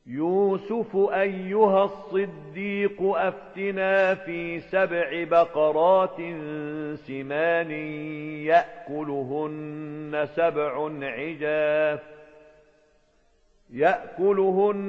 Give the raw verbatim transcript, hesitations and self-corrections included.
يوسف أيها الصديق أفتنا في سبع بقرات سمان يأكلهن سبع عجاف يأكلهن